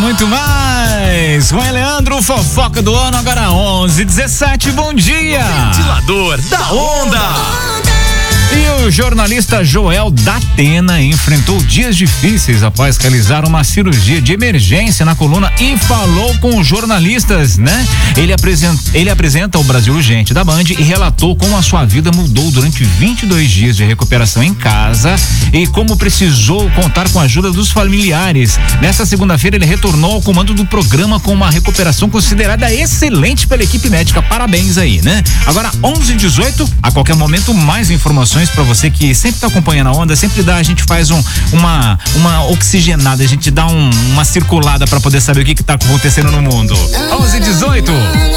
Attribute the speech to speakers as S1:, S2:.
S1: muito mais. Juan Leandro, fofoca do ano, agora 11:17. Bom dia.
S2: Ventilador da Onda.
S1: E o jornalista Joel Datena enfrentou dias difíceis após realizar uma cirurgia de emergência na coluna e falou com os jornalistas, né? Ele apresenta o Brasil Urgente da Band e relatou como a sua vida mudou durante 22 dias de recuperação em casa e como precisou contar com a ajuda dos familiares. Nessa segunda-feira ele retornou ao comando do programa com uma recuperação considerada excelente pela equipe médica. Parabéns aí, né? Agora 11:18, a qualquer momento mais informações para você que sempre tá acompanhando a Onda, a gente faz uma oxigenada, a gente dá uma circulada para poder saber o que tá acontecendo no mundo. 11:18.